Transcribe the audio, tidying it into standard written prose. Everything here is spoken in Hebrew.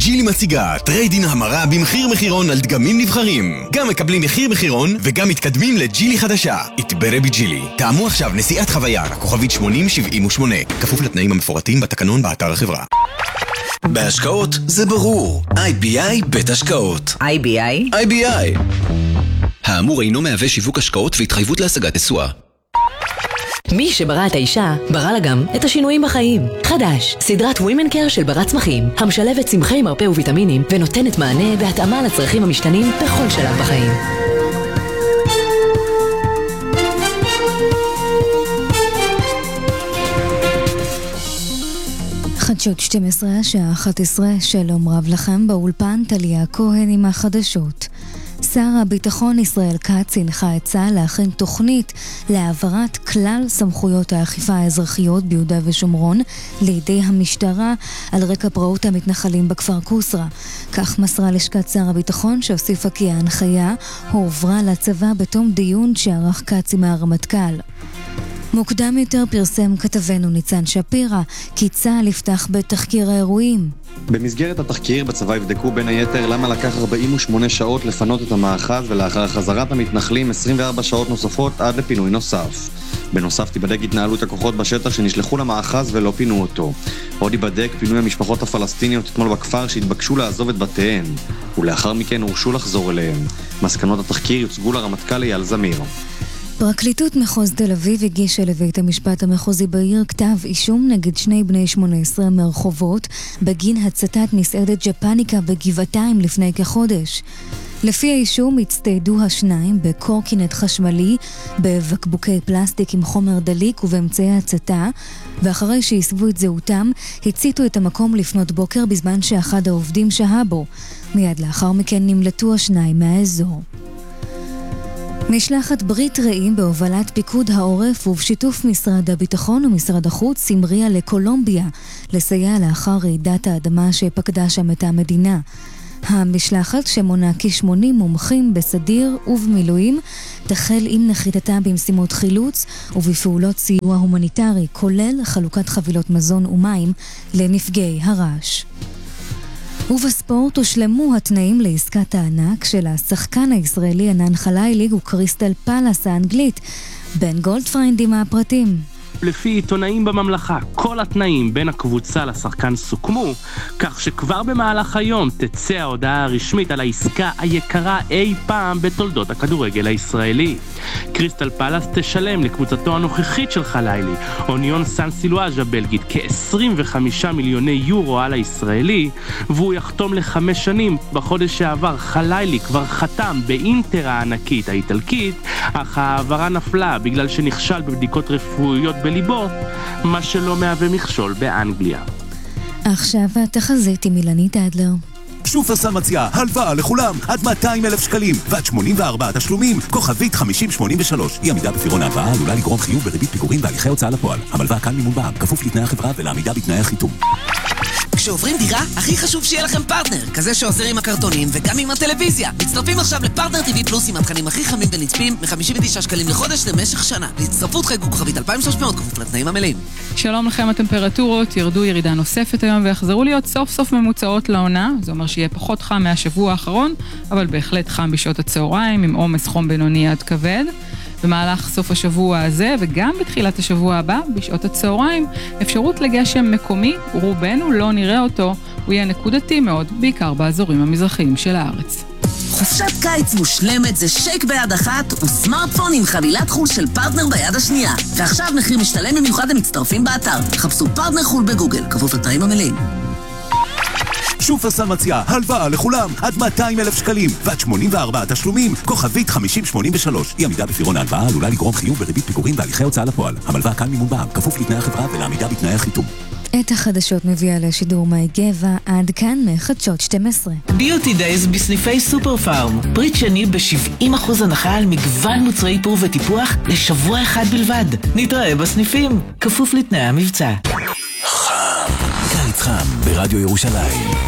ג'ילי מציגה טריידין המרה במחיר מחירון על דגמים נבחרים. גם מקבלים מחיר מחירון וגם מתקדמים לג'ילי חדשה. התברא בג'ילי. טעמו עכשיו נסיעת חוויה, כוכבית 8078. כפוף לתנאים המפורטים בתקנון באתר החברה. בהשקעות זה ברור. IBI בית השקעות. IBI. האמור אינו מהווה שיווק השקעות והתחייבות להשגת תשואה. מי שברא את האישה, ברא לה גם את השינויים בחיים. חדש, סדרת Women Care של ברת צמחים, המשלבת צמחי מרפא וויטמינים ונותנת מענה בהתאמה לצרכים המשתנים בכל שלב בחיים. חדשות 12, השעה 11, שלום רב לכם, באולפן טליה כהן עם החדשות. שר הביטחון ישראל כץ הנחה את צה"ל להכין תוכנית להעברת כלל סמכויות האכיפה האזרחיות ביהודה ושומרון לידי המשטרה על רקע פרעות המתנחלים בכפר קוסרה. כך מסרה לשכת שר הביטחון, שהוסיפה כי ההנחיה הועברה לצבא בתום דיון שערך כץ עם הרמטכ"ל. מוקדם יותר פרסם כתבנו ניצן שפירא כי צה"ל יפתח בתחקיר האירועים. במסגרת התחקיר בצבא יבדקו בין היתר למה לקח 48 שעות לפנות את המאחז ולאחר חזרת המתנחלים 24 שעות נוספות עד לפינוי נוסף. בנוסף תיבדק התנהלות הכוחות בשטח שנשלחו למאחז ולא פינו אותו. עוד ייבדק פינוי המשפחות הפלסטיניות אתמול בכפר שהתבקשו לעזוב את בתיהן, ולאחר מכן הורשו לחזור אליהם. מסקנות התחקיר יוצגו לרמטכ"ל אייל זמיר. פרקליטות מחוז תל אביב הגישה לבית המשפט המחוזי בעיר כתב אישום נגד שני בני 18 מרחובות בגין הצתת מסעדת ג'פניקה בגבעתיים לפני כחודש. לפי האישום הצטיידו השניים בקורקינט חשמלי, בבקבוקי פלסטיק עם חומר דליק ובאמצעי הצתה, ואחרי שהסבו את זהותם הציתו את המקום לפנות בוקר בזמן שאחד העובדים שהה בו. מיד לאחר מכן נמלטו השניים מהאזור. משלחת ברית רעים בהובלת פיקוד העורף ובשיתוף משרד הביטחון ומשרד החוץ המריאה לקולומביה לסייע לאחר רעידת האדמה שפקדה שם את המדינה. המשלחת, שמונה כ-80 מומחים בסדיר ובמילואים, תחל עם נחיתתה במשימות חילוץ ובפעולות סיוע הומניטרי, כולל חלוקת חבילות מזון ומים לנפגעי הרעש. ובספורט הושלמו התנאים לעסקת הענק של השחקן הישראלי ענן חלילי וקריסטל פלאס האנגלית. בן גולדפריינד עם הפרטים. לפי עיתונאים בממלכה, כל התנאים בין הקבוצה לשחקן סוכמו, כך שכבר במהלך היום תצא ההודעה הרשמית על העסקה היקרה אי פעם בתולדות הכדורגל הישראלי. קריסטל פלאס תשלם לקבוצתו הנוכחית של חלילי, אוניון סן סילואז' הבלגית, כ-25 מיליוני יורו על הישראלי, והוא יחתום ל5 שנים. בחודש שעבר חלילי כבר חתם באינטר הענקית האיטלקית, אך העברה נפלה בגלל שנכשל בבדיקות רפואיות בליבו, מה שלא מהווה מכשול באנגליה. עכשיו התחזית עם אילנית אדלר. שופרסל מציעה הלוואה לכולם עד 200,000 שקלים ועד 84 תשלומים, כוכבית 5083. אי עמידה בפירעון ההלוואה עלולה לגרום חיוב בריבית פיגורים והליכי הוצאה לפועל. המלווה כאן מימון בע"מ, כפוף לתנאי החברה ולעמידה בתנאי החיתום. כשעוברים דירה, הכי חשוב שיהיה לכם פרטנר, כזה שעוזר עם הקרטונים וגם עם הטלוויזיה. מצטרפים עכשיו לפרטנר TV פלוס עם התכנים הכי חמים ונצפים, מ-59 שקלים לחודש למשך שנה. להצטרפות חייגו כוכבית 2300, כפוף לתנאים המלאים. שלום לכם, הטמפרטורות ירדו ירידה נוספת היום ויחזרו להיות סוף סוף ממוצעות לעונה. זה אומר שיהיה פחות חם מהשבוע האחרון, אבל בהחלט חם בשעות הצהריים, עם עומס חום בינוני עד כבד. במהלך סוף השבוע הזה וגם בתחילת השבוע הבא, בשעות הצהריים, אפשרות לגשם מקומי, רובנו לא נראה אותו, הוא יהיה נקודתי מאוד, בעיקר באזורים המזרחיים של הארץ. חופשת קיץ מושלמת זה שייק ביד אחת וסמארטפון עם חבילת חול של פרטנר ביד השנייה. ועכשיו מחיר משתלם במיוחד למצטרפים באתר. חפשו פרטנר חול בגוגל, כפוף לתנאים המלאים. שופרסל מציעה הלוואה לכולם עד 200,000 שקלים ועד 84 תשלומים, כוכבית 5083. אי עמידה בפירעון ההלוואה עלולה לגרום חיוב בריבית פיגורים והליכי הוצאה לפועל. המלווה כאן מימון בע"מ, כפוף לתנאי החברה ולעמידה בתנאי החיתום. את החדשות מביאה לשידור מאי גבע, עד כאן מחדשות 12. ביוטי דייז בסניפי סופר פארם. פריט שני ב-70% הנחה על מגוון מוצרי איפור וטיפוח לשבוע אחד בלבד. נתראה בסניפים, כפוף לתנאי המבצע. חם, קיץ חם ברדיו ירושלים.